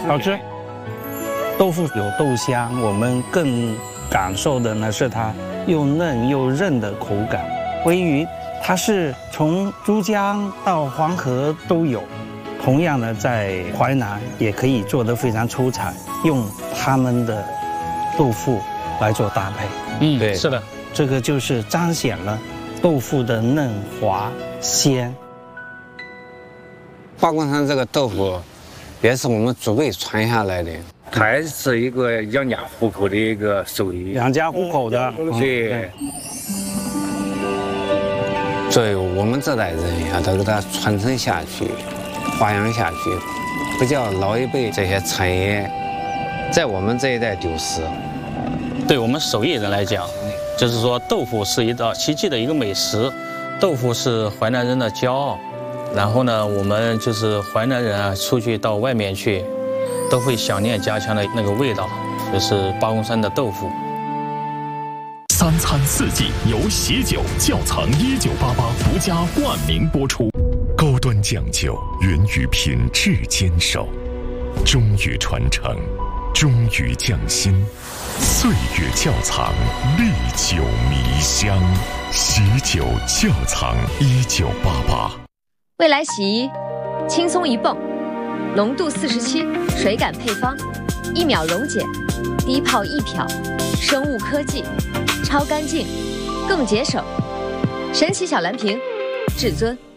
好吃。豆腐有豆香，我们更感受的呢是它又嫩又韧的口感。鲑鱼它是从珠江到黄河都有，同样的在淮南也可以做得非常出彩，用他们的豆腐来做搭配。 对，是的， 这个就是彰显了豆腐的嫩滑鲜。 八公山这个豆腐也是我们祖辈传下来的， 它也是一个养家糊口的一个手艺， 养家糊口的。 对。 作为我们这代人要都给它传承下去，发扬下去，不叫老一辈这些产业在我们这一代丢失。 对我们手艺人来讲，就是说豆腐是一道奇迹的一个美食，豆腐是淮南人的骄傲。然后呢，我们就是淮南人啊，出去到外面去，都会想念家乡的那个味道，就是八公山的豆腐。 三餐四季由喜酒窖藏1988独家冠名播出，高端讲究源于品质坚守，忠于传承，忠于匠心，岁月窖藏历久弥香。喜酒窖藏1988。 未来洗衣，轻松一泵，浓度47，水感配方，1秒溶解，低泡易漂，生物科技，超干净，更节省。神奇小蓝瓶，至尊。